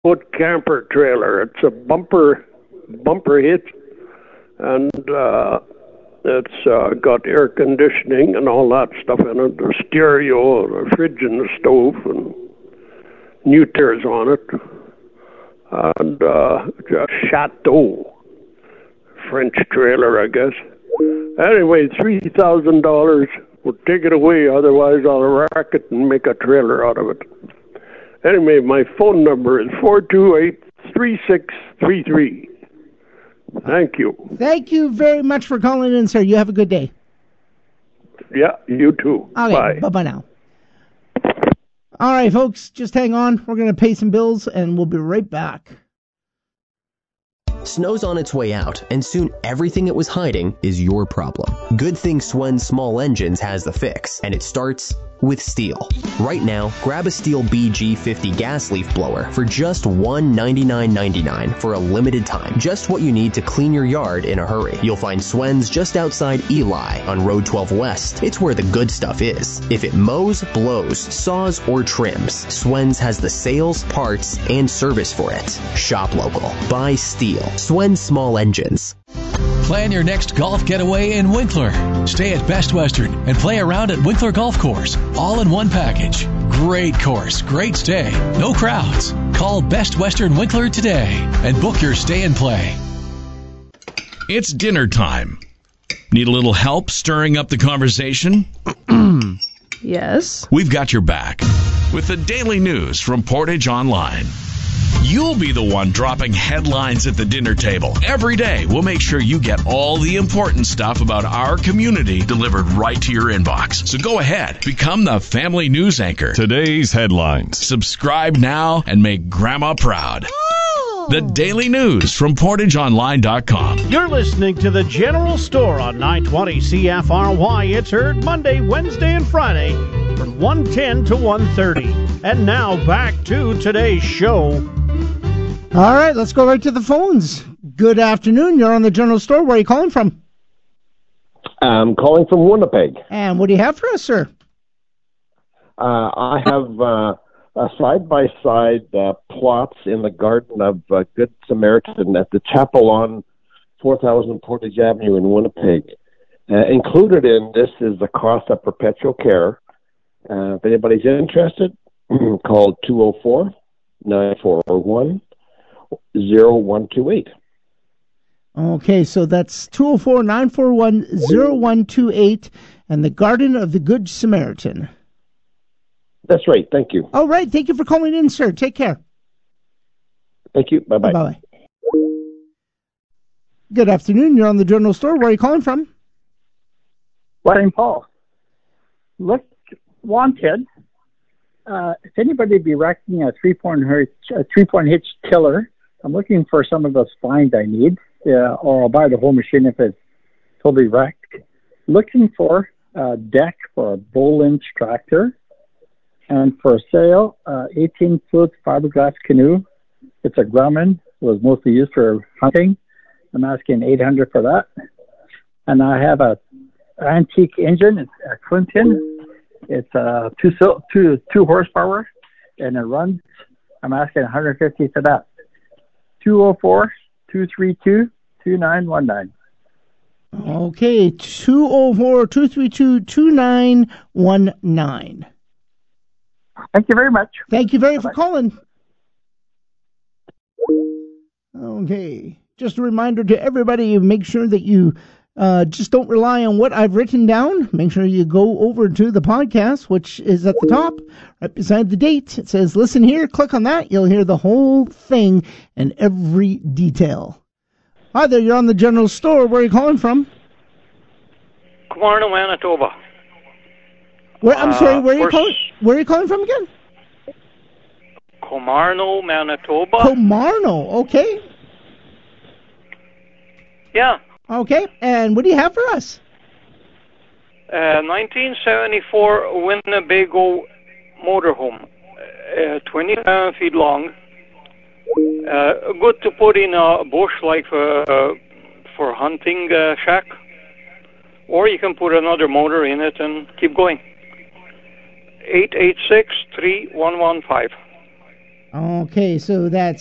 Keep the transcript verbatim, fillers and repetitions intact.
foot camper trailer. It's a bumper bumper hitch, and uh, it's uh, got air conditioning and all that stuff in it. The stereo, the fridge, and the stove, and new tires on it, and uh, a Chateau French trailer, I guess. Anyway, three thousand dollars. We'll take it away, otherwise I'll rack it and make a trailer out of it. Anyway, my phone number is four two eight, three six three three. Thank you. Thank you very much for calling in, sir. You have a good day. Yeah, you too. Okay, bye. Bye-bye now. All right, folks, just hang on. We're going to pay some bills, and we'll be right back. Snow's on its way out, and soon everything it was hiding is your problem. Good thing Swen Small Engines has the fix, and it starts with STIHL. Right now, grab a STIHL B G fifty gas leaf blower for just one hundred ninety-nine ninety-nine for a limited time. Just what you need to clean your yard in a hurry. You'll find Swen's just outside Eli on Road twelve West. It's where the good stuff is. If it mows, blows, saws, or trims, Swen's has the sales, parts, and service for it. Shop local. Buy STIHL. Swen Small Engines. Plan your next golf getaway in Winkler. Stay at Best Western and play around at Winkler Golf Course. All in one package. Great course, great stay, no crowds. Call Best Western Winkler today and book your stay and play. It's dinner time. Need a little help stirring up the conversation? Yes. We've got your back with the daily news from Portage Online. You'll be the one dropping headlines at the dinner table. Every day, we'll make sure you get all the important stuff about our community delivered right to your inbox. So go ahead, become the family news anchor. Today's headlines. Subscribe now and make Grandma proud. The daily news from portage online dot com. You're listening to The General Store on nine twenty C F R Y. It's heard Monday, Wednesday, and Friday from one ten to one thirty. And now back to today's show. All right, let's go right to the phones. Good afternoon. You're on The General Store. Where are you calling from? I'm calling from Winnipeg. And what do you have for us, sir? Uh, I have... Uh, Uh, side-by-side uh, plots in the garden of uh, Good Samaritan at the chapel on four thousand Portage Avenue in Winnipeg. Uh, included in this is the cost of perpetual care. Uh, if anybody's interested, call two oh four, nine four one, oh one two eight. Okay, so that's two oh four, nine four one, oh one two eight and the Garden of the Good Samaritan. That's right. Thank you. All right. Thank you for calling in, sir. Take care. Thank you. Bye-bye. Bye-bye. Good afternoon. You're on The General Store. Where are you calling from? Saint Paul. Look, wanted. Uh, if anybody be wrecking a three-point hitch, a three-point hitch tiller, I'm looking for some of the spines I need, uh, or I'll buy the whole machine if it's totally wrecked. Looking for a deck for a bull inch tractor. And for sale, uh, eighteen-foot fiberglass canoe. It's a Grumman. It was mostly used for hunting. I'm asking eight hundred dollars for that. And I have a antique engine. It's a Clinton. It's uh, two, two, two horsepower, and it runs. I'm asking one hundred fifty dollars for that. two oh four, two three two, two nine one nine. Okay, two oh four, two three two, two nine one nine. Thank you very much. Thank you very much for calling. Okay. Just a reminder to everybody, make sure that you uh, just don't rely on what I've written down. Make sure you go over to the podcast, which is at the top, right beside the date. It says, listen here, click on that. You'll hear the whole thing and every detail. Hi there, you're on The General Store. Where are you calling from? Kilmarnock, Manitoba. Where, I'm sorry, where are you uh, calling? Where are you calling from again? Kilmarnock, Manitoba. Kilmarnock, okay. Yeah. Okay, and what do you have for us? Uh, nineteen seventy-four Winnebago motorhome, uh, twenty-seven feet long. Uh, good to put in a bush like uh, for hunting uh, shack, or you can put another motor in it and keep going. eight eight six, three one one five. Okay, so that's